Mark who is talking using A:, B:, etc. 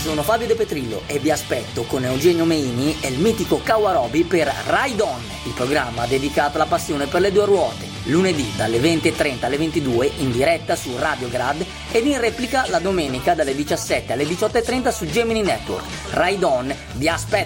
A: sono Fabio De Petrillo e vi aspetto con Eugenio Meini e il mitico Kawarobi per Ride On, il programma dedicato alla passione per le due ruote, lunedì dalle 20:30 alle 22 in diretta su Radio Grad ed in replica la domenica dalle 17 alle 18:30 su Gemini Network. Ride On vi aspetto!